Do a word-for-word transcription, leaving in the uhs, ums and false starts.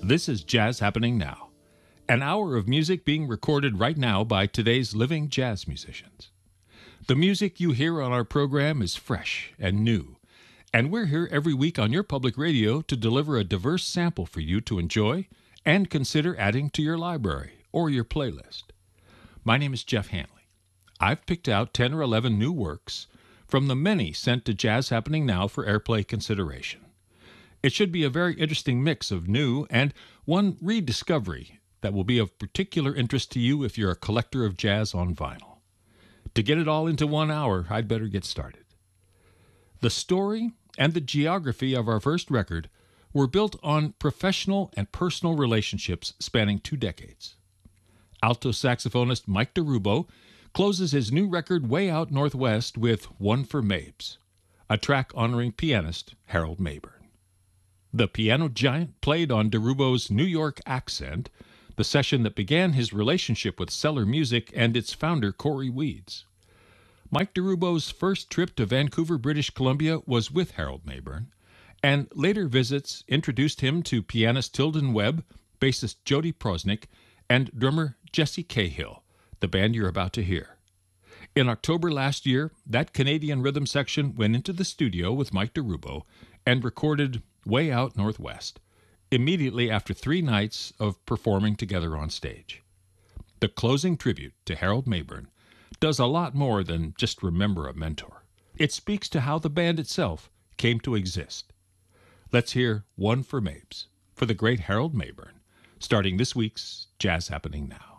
This is Jazz Happening Now, an hour of music being recorded right now by today's living jazz musicians. The music you hear on our program is fresh and new, and we're here every week on your public radio to deliver a diverse sample for you to enjoy and consider adding to your library or your playlist. My name is Jeff Hanley. I've picked out ten or eleven new works from the many sent to Jazz Happening Now for airplay consideration. It should be a very interesting mix of new and one rediscovery that will be of particular interest to you if you're a collector of jazz on vinyl. To get it all into one hour, I'd better get started. The story and the geography of our first record were built on professional and personal relationships spanning two decades. Alto saxophonist Mike DeRubo closes his new record Way Out Northwest with One for Mabes, a track honoring pianist Harold Mabern. The piano giant played on DeRubo's New York accent, the session that began his relationship with Cellar Music and its founder Corey Weeds. Mike DeRubo's first trip to Vancouver, British Columbia was with Harold Mabern, and later visits introduced him to pianist Tilden Webb, bassist Jody Prosnick, and drummer Jesse Cahill, the band you're about to hear. In October last year, that Canadian rhythm section went into the studio with Mike DeRubo and recorded Way Out Northwest, immediately after three nights of performing together on stage. The closing tribute to Harold Mabern does a lot more than just remember a mentor. It speaks to how the band itself came to exist. Let's hear One for Mabes for the great Harold Mabern, starting this week's Jazz Happening Now.